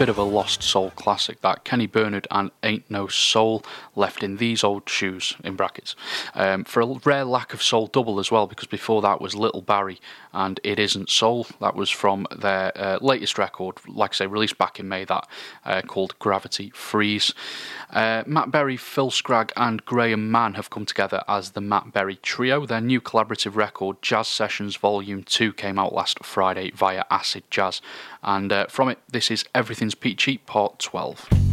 bit of a lost soul classic, that. Kenny Bernard and Ain't No Soul Left in These Old Shoes, in brackets. For a rare lack of soul double as well, because before that was Little Barry and It Isn't Soul. That was from their latest record, like I say, released back in May, that called Gravity Freeze. Matt Berry, Phil Scragg and Graham Mann have come together as the Matt Berry Trio. Their new collaborative record, Jazz Sessions Volume 2, came out last Friday via Acid Jazz, and from it, this is Everything's Peachy Part 12.